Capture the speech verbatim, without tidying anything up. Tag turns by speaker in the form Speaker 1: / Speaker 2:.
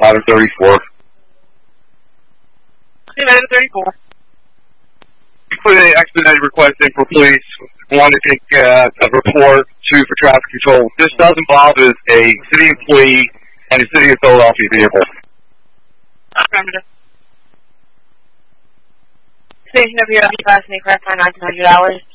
Speaker 1: Item thirty-four.
Speaker 2: Item thirty-four.
Speaker 1: Put an expedited request in for police. Want to take uh, a report to for traffic control. This does involve is a city employee and a city of Philadelphia vehicle.
Speaker 2: Affirmative. Station W W class and correct for nineteen hundred hours.